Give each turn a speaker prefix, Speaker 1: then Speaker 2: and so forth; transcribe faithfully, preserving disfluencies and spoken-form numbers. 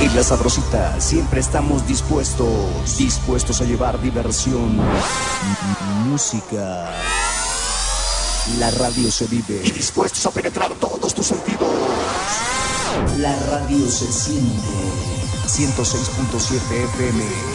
Speaker 1: En La Sabrosita siempre estamos dispuestos, dispuestos a llevar diversión, música. La radio se vive y dispuestos a penetrar todos tus sentidos. La radio se siente. ciento seis punto siete F M.